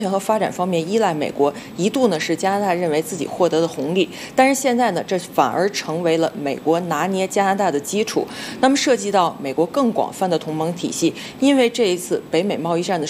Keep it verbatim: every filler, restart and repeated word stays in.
和发展方面依赖美国，一度呢是加拿大认为自己获得的红利，但是现在呢，这反而成为了美国拿捏加拿大的基础。那么涉及到美国更广泛的同盟体系，因为这一次北美贸易战的